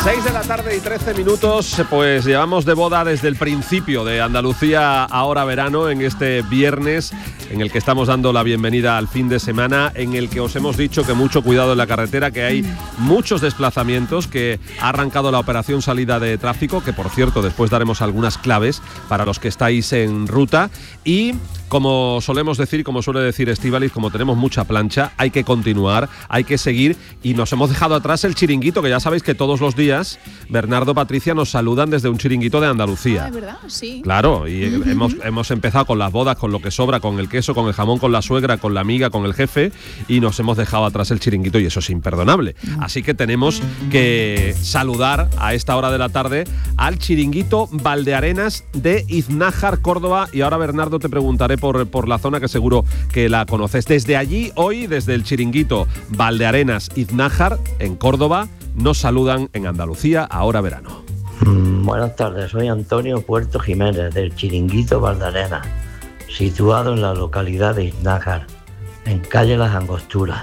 6 de la tarde y 13 minutos, pues llevamos de boda desde el principio de Andalucía Ahora Verano, en este viernes en el que estamos dando la bienvenida al fin de semana, en el que os hemos dicho que mucho cuidado en la carretera, que hay muchos desplazamientos, que ha arrancado la operación salida de tráfico, que por cierto después daremos algunas claves para los que estáis en ruta, y como solemos decir, como suele decir Estíbaliz, como tenemos mucha plancha, hay que continuar, hay que seguir, y nos hemos dejado atrás el chiringuito, que ya sabéis que todos los días Bernardo, Patricia nos saludan desde un chiringuito de Andalucía. Ah, ¿es verdad? Sí. Claro, y hemos empezado con las bodas, con lo que sobra, con el queso, con el jamón, con la suegra, con la amiga, con el jefe, y nos hemos dejado atrás el chiringuito, y eso es imperdonable. Así que tenemos que saludar a esta hora de la tarde al chiringuito Valdearenas de Iznájar, Córdoba, y ahora, Bernardo, te preguntaré por la zona, que seguro que la conoces. Desde allí, hoy, desde el chiringuito Valdearenas Iznájar, en Córdoba, nos saludan en Andalucía Ahora Verano. Buenas tardes, soy Antonio Puerto Jiménez, del chiringuito Valdearenas, situado en la localidad de Iznájar, en calle Las Angosturas.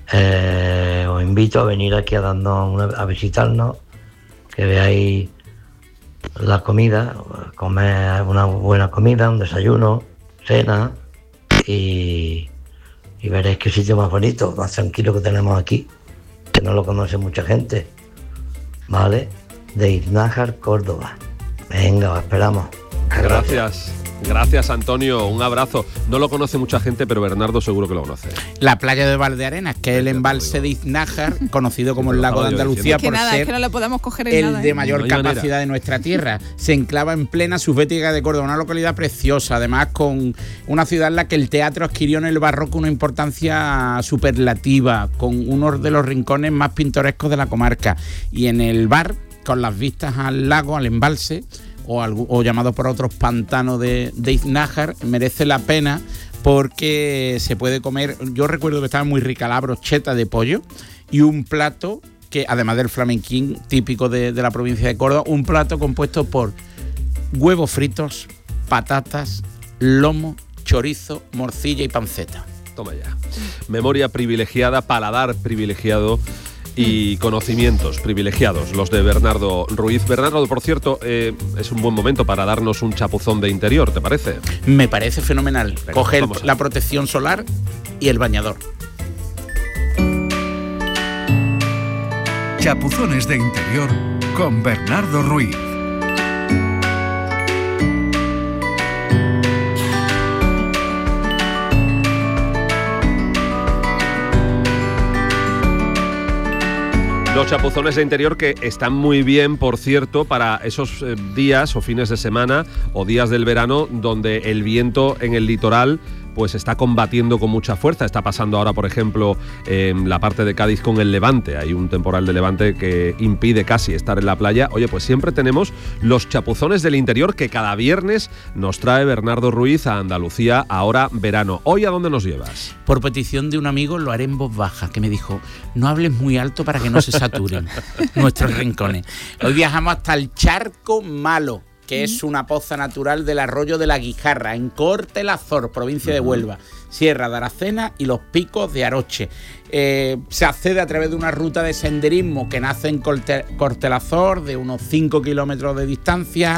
Os invito a venir aquí a visitarnos, que veáis la comida, comer una buena comida, un desayuno, cena, y veréis qué sitio más bonito, más tranquilo que tenemos aquí, que no lo conoce mucha gente, ¿vale? De Iznájar, Córdoba. Venga, os esperamos. Gracias, Antonio, un abrazo. No lo conoce mucha gente, pero Bernardo seguro que lo conoce. La playa de Valdearenas, que es el embalse de Iznájar, conocido como el lago de Andalucía, por ser que no lo podemos coger en el nada, de mayor capacidad de nuestra tierra. Se enclava en plena subbética de Córdoba, una localidad preciosa, además con una ciudad en la que el teatro adquirió en el barroco una importancia superlativa, con uno de los rincones más pintorescos de la comarca. Y en el bar, con las vistas al lago, al embalse, o llamado por otros pantano de Iznájar, merece la pena porque se puede comer. Yo recuerdo que estaba muy rica la brocheta de pollo y un plato que, además del flamenquín típico de la provincia de Córdoba, un plato compuesto por huevos fritos, patatas, lomo, chorizo, morcilla y panceta. Toma ya. Memoria privilegiada, paladar privilegiado y conocimientos privilegiados, los de Bernardo Ruiz. Bernardo, por cierto, es un buen momento para darnos un chapuzón de interior, ¿te parece? Me parece fenomenal. Coge la protección solar y el bañador. Chapuzones de interior con Bernardo Ruiz. Los chapuzones de interior, que están muy bien, por cierto, para esos días o fines de semana o días del verano donde el viento en el litoral pues está combatiendo con mucha fuerza. Está pasando ahora, por ejemplo, en la parte de Cádiz con el levante. Hay un temporal de levante que impide casi estar en la playa. Oye, pues siempre tenemos los chapuzones del interior que cada viernes nos trae Bernardo Ruiz a Andalucía Ahora Verano. ¿Hoy a dónde nos llevas? Por petición de un amigo lo haré en voz baja, que me dijo, no hables muy alto para que no se saturen nuestros rincones. Hoy viajamos hasta el Charco Malo, que es una poza natural del arroyo de la Guijarra, en Corte el Azor, provincia de Huelva, Sierra de Aracena y los Picos de Aroche. Se accede a través de una ruta de senderismo que nace en Corte el Azor, de unos 5 kilómetros de distancia,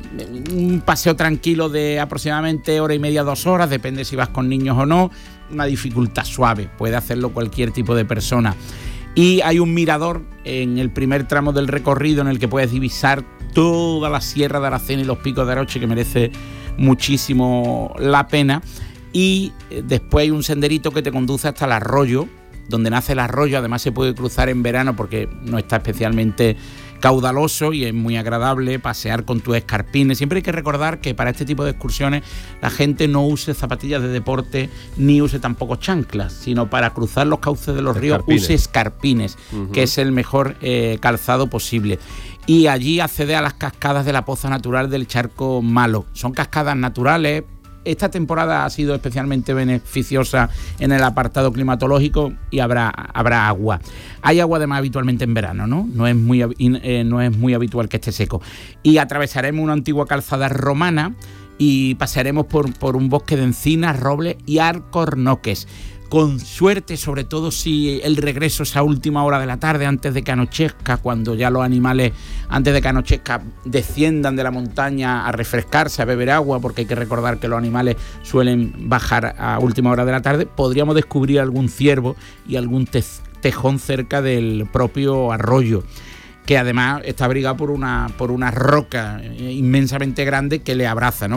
un paseo tranquilo de aproximadamente hora y media, 2 horas, depende si vas con niños o no, una dificultad suave, puede hacerlo cualquier tipo de persona. Y hay un mirador en el primer tramo del recorrido en el que puedes divisar toda la Sierra de Aracena y los Picos de Aroche, que merece muchísimo la pena. Y después hay un senderito que te conduce hasta el arroyo, donde nace el arroyo. Además se puede cruzar en verano porque no está especialmente caudaloso y es muy agradable pasear con tus escarpines. Siempre hay que recordar que para este tipo de excursiones la gente no use zapatillas de deporte ni use tampoco chanclas, sino para cruzar los cauces de los ríos use escarpines, que es el mejor calzado posible. Y allí accede a las cascadas de la poza natural del Charco Malo. Son cascadas naturales. Esta temporada ha sido especialmente beneficiosa en el apartado climatológico y habrá agua. Hay agua además habitualmente en verano, ¿no? No es muy habitual que esté seco. Y atravesaremos una antigua calzada romana y pasaremos por un bosque de encinas, robles y alcornoques, con suerte, sobre todo si el regreso es a última hora de la tarde, antes de que anochezca, cuando ya los animales, antes de que anochezca, desciendan de la montaña a refrescarse, a beber agua, porque hay que recordar que los animales suelen bajar a última hora de la tarde, podríamos descubrir algún ciervo y algún tejón cerca del propio arroyo, que además está abrigado por una roca inmensamente grande que le abraza, ¿no?